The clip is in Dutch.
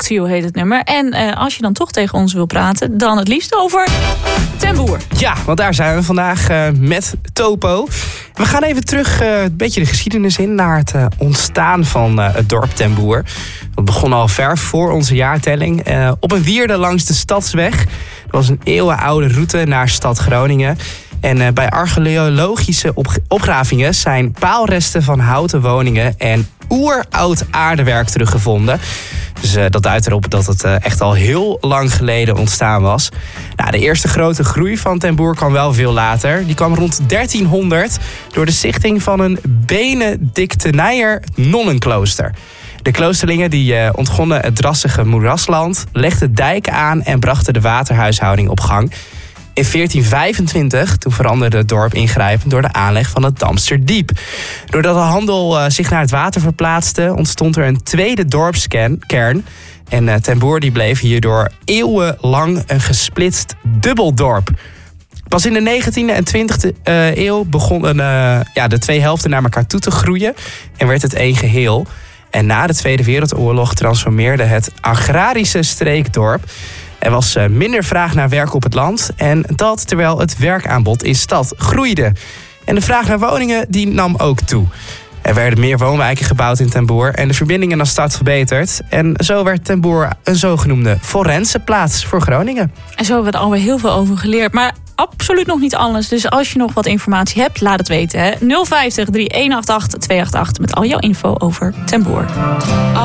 Talk to You heet het nummer. En als je dan toch tegen ons wil praten, dan het liefst over Ten Boer. Ja, want daar zijn we vandaag met Topo. We gaan even terug een beetje de geschiedenis in naar het ontstaan van het dorp Ten Boer. Dat begon al ver voor onze jaartelling. Op een wierde langs de Stadsweg. Dat was een eeuwenoude route naar stad Groningen. En bij archeologische opgravingen zijn paalresten van houten woningen en oeroud aardewerk teruggevonden. Dus dat duidt erop dat het echt al heel lang geleden ontstaan was. Nou, de eerste grote groei van Ten Boer kwam wel veel later. Die kwam rond 1300 door de stichting van een Benedictijner nonnenklooster. De kloosterlingen die ontgonnen het drassige moerasland, legden dijken aan en brachten de waterhuishouding op gang. In 1425 toen veranderde het dorp ingrijpend door de aanleg van het Damsterdiep. Doordat de handel zich naar het water verplaatste, ontstond er een tweede dorpskern. En Ten Boer die bleef hierdoor eeuwenlang een gesplitst dubbeldorp. Pas in de 19e en 20e eeuw begonnen de twee helften naar elkaar toe te groeien en werd het één geheel. En na de Tweede Wereldoorlog transformeerde het agrarische streekdorp. Er was minder vraag naar werk op het land en dat terwijl het werkaanbod in stad groeide. En de vraag naar woningen die nam ook toe. Er werden meer woonwijken gebouwd in Ten Boer en de verbindingen naar stad verbeterd. En zo werd Ten Boer een zogenoemde forensenplaats voor Groningen. En zo hebben we er alweer heel veel over geleerd. Maar absoluut nog niet alles. Dus als je nog wat informatie hebt, laat het weten. Hè? 050 3188 288 met al jouw info over Ten Boer.